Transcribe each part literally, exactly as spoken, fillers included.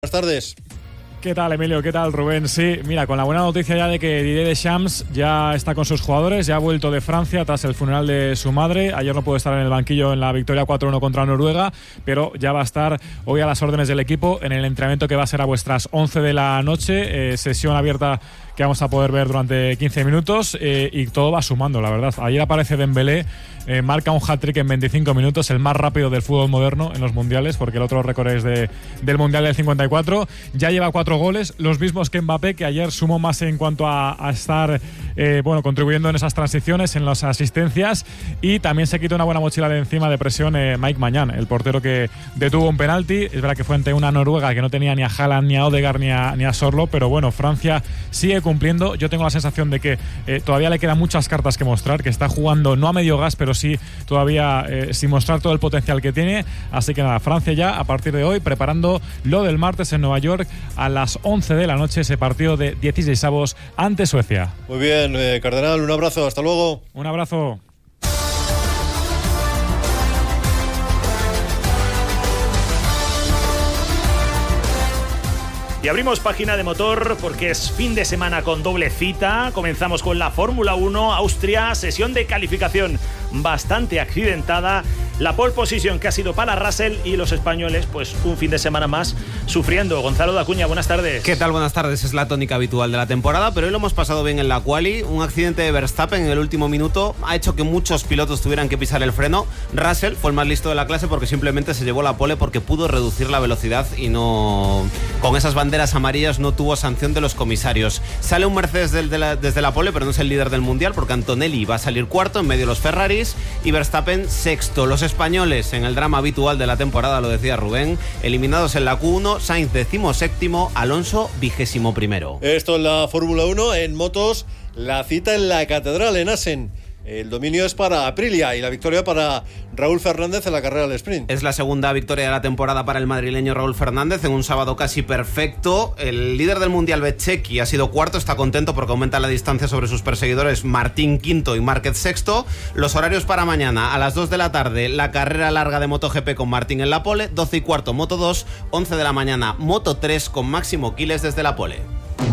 Buenas tardes. ¿Qué tal, Emilio? ¿Qué tal, Rubén? Sí, mira, con la buena noticia ya de que Didier Deschamps ya está con sus jugadores, ya ha vuelto de Francia tras el funeral de su madre. Ayer no pudo estar en el banquillo en la victoria cuatro uno contra Noruega, pero ya va a estar hoy a las órdenes del equipo en el entrenamiento que va a ser a vuestras once de la noche, eh, sesión abierta que vamos a poder ver durante quince minutos, eh, y todo va sumando, la verdad. Ayer aparece Dembélé, eh, marca un hat-trick en veinticinco minutos, el más rápido del fútbol moderno en los mundiales, porque el otro récord es de, del Mundial del cincuenta y cuatro. Ya lleva cuatro goles, los mismos que Mbappé, que ayer sumó más en cuanto a, a estar eh, bueno, contribuyendo en esas transiciones, en las asistencias, y también se quitó una buena mochila de encima de presión eh, Mike Maignan, el portero que detuvo un penalti. Es verdad que fue ante una Noruega que no tenía ni a Haaland, ni a Odegaard, ni a, ni a Sorlo, pero bueno, Francia sigue cumpliendo. Yo tengo la sensación de que eh, todavía le quedan muchas cartas que mostrar, que está jugando no a medio gas, pero sí todavía eh, sin mostrar todo el potencial que tiene. Así que nada, Francia ya a partir de hoy preparando lo del martes en Nueva York a las once de la noche, ese partido de dieciseisavos ante Suecia. Muy bien, eh, Cardenal, un abrazo, hasta luego. Un abrazo. Y abrimos página de motor porque es fin de semana con doble cita. Comenzamos con la Fórmula uno, Austria, sesión de calificación bastante accidentada. La pole position que ha sido para Russell y los españoles, pues un fin de semana más sufriendo. Gonzalo Dacuña, buenas tardes. ¿Qué tal? Buenas tardes. Es la tónica habitual de la temporada, pero hoy lo hemos pasado bien en la quali. Un accidente de Verstappen en el último minuto ha hecho que muchos pilotos tuvieran que pisar el freno. Russell fue el más listo de la clase porque simplemente se llevó la pole porque pudo reducir la velocidad y no... con esas banderas amarillas no tuvo sanción de los comisarios. Sale un Mercedes desde la, desde la pole, pero no es el líder del mundial porque Antonelli va a salir cuarto en medio de los Ferraris y Verstappen sexto. Los españoles en el drama habitual de la temporada, lo decía Rubén, eliminados en la Q uno, Sainz decimoséptimo, Alonso vigésimo primero. Esto es la Fórmula uno. En motos, la cita en la Catedral, en Assen. El dominio es para Aprilia y la victoria para Raúl Fernández en la carrera del sprint. Es la segunda victoria de la temporada para el madrileño Raúl Fernández en un sábado casi perfecto. El líder del mundial, Bezzecchi, ha sido cuarto, está contento porque aumenta la distancia sobre sus perseguidores Martín quinto y Márquez sexto. Los horarios para mañana: a las dos de la tarde la carrera larga de MotoGP con Martín en la pole, doce y cuarto Moto dos, once de la mañana Moto tres con Máximo Quiles desde la pole.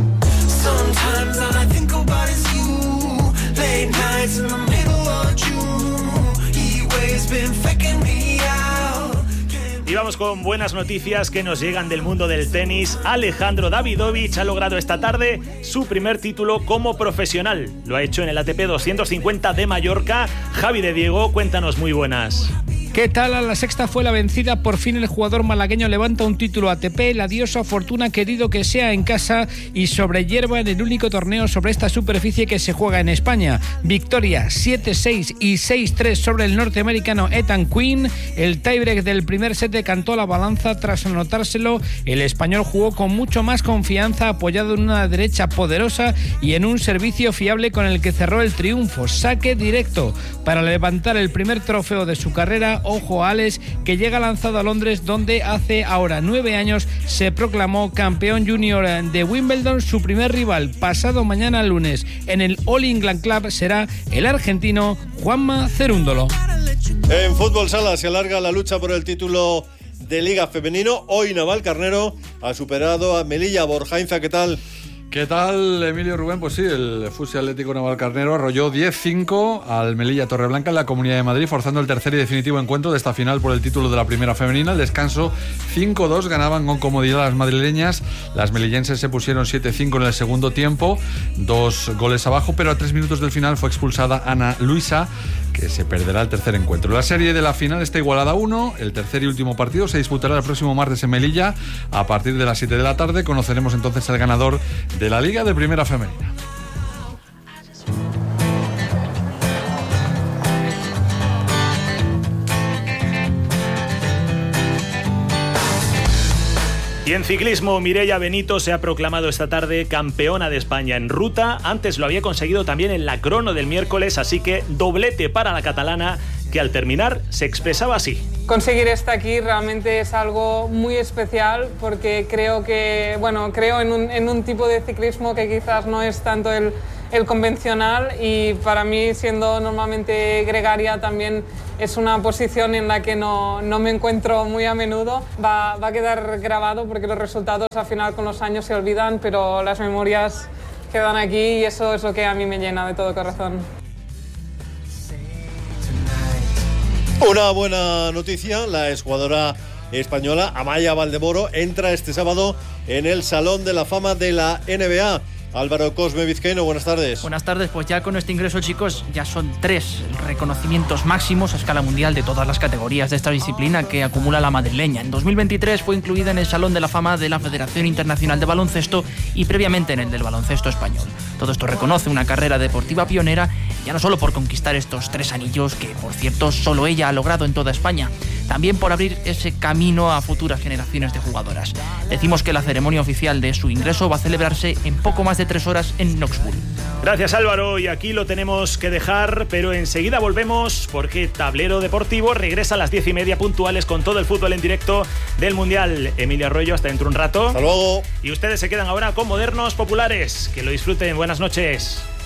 Y vamos con buenas noticias que nos llegan del mundo del tenis. Alejandro Davidovich ha logrado esta tarde su primer título como profesional. Lo ha hecho en el A T P doscientos cincuenta de Mallorca. Javi de Diego, cuéntanos, muy buenas. ¿Qué tal? A la sexta fue la vencida. Por fin el jugador malagueño levanta un título A T P. La diosa Fortuna ha querido que sea en casa y sobre hierba en el único torneo sobre esta superficie que se juega en España. Victoria siete seis y seis tres sobre el norteamericano Ethan Quinn. El tiebreak del primer set decantó la balanza tras anotárselo. El español jugó con mucho más confianza, apoyado en una derecha poderosa y en un servicio fiable con el que cerró el triunfo. Saque directo para levantar el primer trofeo de su carrera. Ojo a Alex, que llega lanzado a Londres, donde hace ahora nueve años se proclamó campeón junior de Wimbledon. Su primer rival pasado mañana lunes en el All England Club será el argentino Juanma Cerúndolo. En fútbol sala se alarga la lucha por el título de Liga Femenino. Hoy Navalcarnero ha superado a Melilla. Borja Inza, ¿qué tal? ¿Qué tal, Emilio, Rubén? Pues sí, el Fusi Atlético Navalcarnero arrolló diez cinco al Melilla Torreblanca en la Comunidad de Madrid, forzando el tercer y definitivo encuentro de esta final por el título de la primera femenina. Al descanso, cinco dos ganaban con comodidad las madrileñas. Las melillenses se pusieron siete cinco en el segundo tiempo, dos goles abajo, pero a tres minutos del final fue expulsada Ana Luisa, que se perderá el tercer encuentro. La serie de la final está igualada a uno. El tercer y último partido se disputará el próximo martes en Melilla. A partir de las siete de la tarde conoceremos entonces el ganador de la Liga de Primera Femenina. Y en ciclismo, Mireia Benito se ha proclamado esta tarde campeona de España en ruta. Antes lo había conseguido también en la crono del miércoles, así que doblete para la catalana que al terminar se expresaba así. Conseguir estar aquí realmente es algo muy especial porque creo que, bueno, creo en un, en un tipo de ciclismo que quizás no es tanto el, el convencional, y para mí, siendo normalmente gregaria, también es una posición en la que no, no me encuentro muy a menudo. Va, va a quedar grabado porque los resultados al final con los años se olvidan, pero las memorias quedan aquí y eso es lo que a mí me llena de todo corazón. Una buena noticia: la exjugadora española Amaya Valdemoro entra este sábado en el Salón de la Fama de la N B A. Álvaro Cosme Vizcaíno, buenas tardes. Buenas tardes, pues ya con este ingreso, chicos, ya son tres reconocimientos máximos a escala mundial de todas las categorías de esta disciplina que acumula la madrileña. En dos mil veintitrés fue incluida en el Salón de la Fama de la Federación Internacional de Baloncesto y previamente en el del baloncesto español. Todo esto reconoce una carrera deportiva pionera, ya no solo por conquistar estos tres anillos, que por cierto solo ella ha logrado en toda España, también por abrir ese camino a futuras generaciones de jugadoras. Decimos que la ceremonia oficial de su ingreso va a celebrarse en poco más de tres horas en Knoxville. Gracias, Álvaro, y aquí lo tenemos que dejar, pero enseguida volvemos porque Tablero Deportivo regresa a las diez y media puntuales con todo el fútbol en directo del Mundial. Emilio Arroyo, hasta dentro un rato. Hasta luego. Y ustedes se quedan ahora con Modernos Populares. Que lo disfruten. Buenas noches.